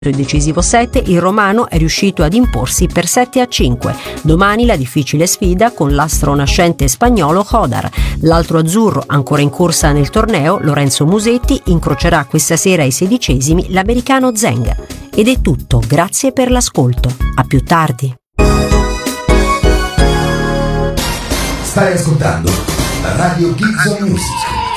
Il decisivo 7, il romano è riuscito ad imporsi per 7-5. Domani la difficile sfida con l'astro nascente spagnolo Hodar. L'altro azzurro, ancora in corsa nel torneo, Lorenzo Musetti, incrocerà questa sera ai 16esimi l'americano Zheng. Ed è tutto, grazie per l'ascolto. A più tardi. Stai ascoltando Radio Kids on Music.